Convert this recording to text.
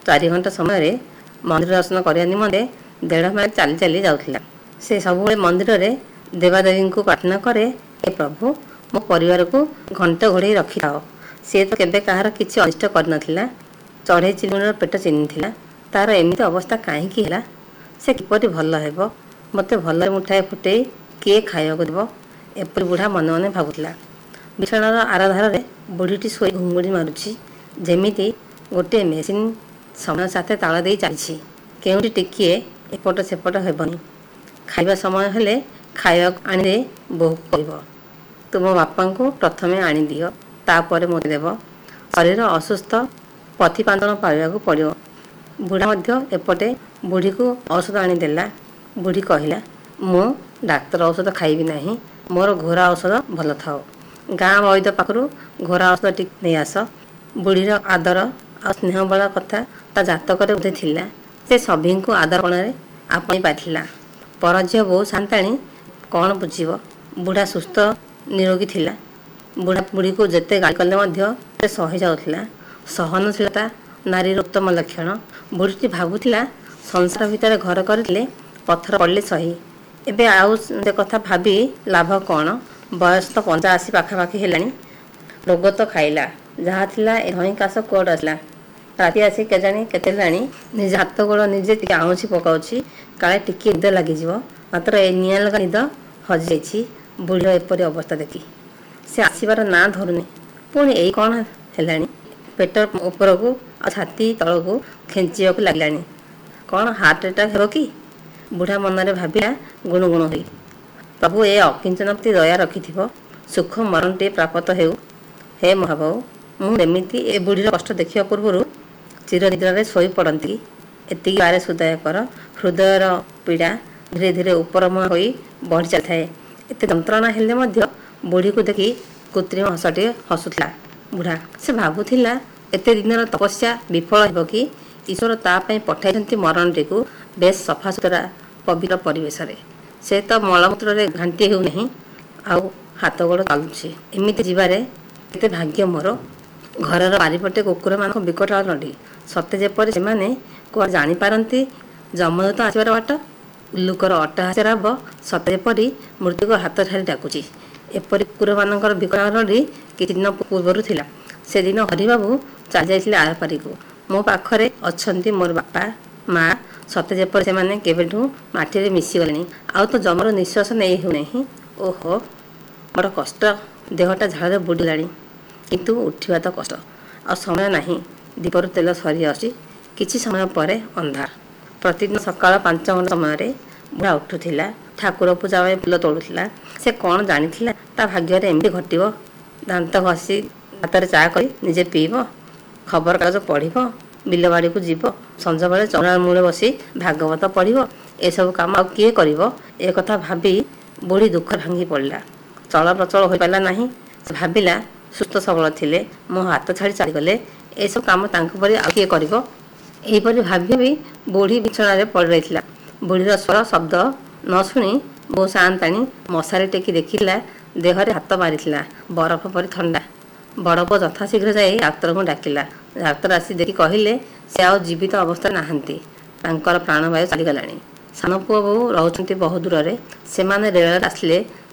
4 घंटा समय मंदिर दर्शन करने निमंते 1.5 माइल चली चली जाऊला। से सब मंदिर में देवादेवी को प्रार्थना करे, हे प्रभु मो परिवार को घंट घोड़े रखी थाओ। सी तो केबे कहार किसी अनिष्ट कर नथिला। चढ़ई चिलुणीर पेट चिन्हिथिला। तार एमिति अवस्था काहींकि ହେଲା, से किपरि भल हेबो, मते भल मुठाए फुटेई किए खाइबाकु देबो, एपरि बुढ़ा मन मन भाबुथिला। बिछाणार आराधार बुढ़ीटी शोई घुंगुड़ी मारुछि, जेमिति गोटे मेसिन समय साथे ताल देई चालिछि। केउटी टिकिए एपट सेपट हेबनी। खाइबा समय हेले खाइबाकु आनि दे बोहू कहबो, तुम बापा को प्रथमे आनि दियो, तापर मोते देव। शरीर असुस्थ, पथिपांतन पाइबाकु पड़ियो। बुढ़ा मध्य एपटे बुढ़ी को औषध आनीदेला। बुढ़ी कहला, मु डाक्तर औषध खाइबी नहीं, मोर घोरा औषध भल थाओ। गाँ वैद्य पाखु घोरा औषध टी नहीं आस। बुढ़ीर आदर आ स्नेह बला कथा ता जातक बोधे थिला। से सभी को आदरपणारे आपणी पाइथिला। पर झील बो शांताणी कौन बुझीब। बुढ़ा सुस्थ निरोगी थिला। बुढ़ा बुढ़ी को जेते गाली कले मध्य से सही जाउथिला। सहनशीलता नारीर उत्तम लक्षण। बुढ़ीटी भाबुथिला, संसार भितर घर करले पत्थर पड़ले सही। एबे आउ से कथा भाबी लाभ कौन। बयस तो 85 पाखापाखि हेलानी। रोग तो खाइला, जहाँ थिला ए धई काश कोड आसला। राति आसी केजानी केते लाणी निज हाथ गोड़ निजे टिके आउंसी पकाउछि, काले टिके निद लागिजिव। मात्र ए निया लगा निद हजि जाइछि। बुढ़ीर एपरि अवस्था देखि से आसीबार ना धरुनी। पुणी एई कौन हेलानी। पेट उपरकू आ छाती तलकू खेंचिबाकू लागलानी। कौन हार्ट अटैक हेबो कि। बुढ़ा मनरे भाबिला गुणुगुण होई, प्रभु ए अकिंचन प्रति दया रखिथिबो, सुख मरणटे प्राप्त हेउ। हे महाबाहु, मु एमिति ए बुढ़ीर कष्ट देखिया पूर्वरु चिरनिद्रारे शोई पड़ती। एतिकी बारे सुदय कर। हृदयर पीड़ा धीरे धीरे उपरमुआ होई बढ़ी चलता। एते जंत्रणा हेले मध्य बुढ़ी को देखि कृत्रिम हसटे हसुथिला। बुढ़ा से भाबुथिला, एते दिनर तपस्या विफल हेबो कि। ईश्वर ता पई पठाइछन्ति मरणटी को बेस सफा सुतरा पवित्र परिवेश रे। से तो मलमूत्र रे घांटी हेउ नहीं, आउ हाथ गोड़ चालुछि। एमिति जीवारे केते भाग्य मोर। घरर बारीपटे कुकुर मान विकट नडी सते जेपरि सेमाने कुआ जानी पारंती जमदूत आसबार बाट। उल्लुकर अट्टहास्य राव सते जेपरि मृत्यु को हाथ ठारी डाकुछि। एपरि कुकुर मानकर विकट नडी किछि दिन पूर्वरु थिला। से दिन हरिबाबू चली जाइथिले आरपारी को। मो पाखरे अछंती मोर बापा माँ, सते जेपरि सेमाने केबेठू माटी रे मिसी गलेनी। आउ तो जमर निश्वास नहीं हेउ नहीं। ओहो बड़ कष्ट। देहटा झाड़े बुड़िलानी, किंतु उठिबा तो कष्ट। आ समय नहीं। दीपर तेल सरी आसी। किछि समय परे अंधार। प्रतिदिन सकाळ 5 घंटा समय बुढ़ा उठुथिला। ठाकुर पूजा में फूल तोड़ुथिला। से कौन जानिथिला ता भाग्य रे एमती घटिबो। दांत घसी हाथ चा कर निजे पीब, खबर कागज पढ़िब, बिलबाड़ी को जीव, संज बेले चौरा मूले बसी भागवत पढ़िब। ए सब काम आ किए करिब। ए कथा भाबी बुढ़ी दुख भांगी पड़ला। चल प्रचल हो पाला नहीं। से भाबिला, सुस्थ सबल थिले, मो हाथ छाड़ी चलीगले, ए सब काम तांको परि आ किए करिब। एहीपरि भाबी भी बुढ़ी बिछणारे पड़ रहिथिला। बुढ़ीर स्वर शब्द न शुणी बो शांताणी मशारी टेकी देखिला। देहरे हाथ मारिथिला। बरफ परि ठंडा। बड़ पुଅ यथाशीघ्र जाई डाक्तर को डाकिला। डाक्तर आसी देखि कहिले से आ जीवित अवस्था नाहांती, तांकर प्राणवायु चलीगलाणी। सान पुଅ बोहू रहउछन्ती बहु दूर रे। सेमाने रेल आसले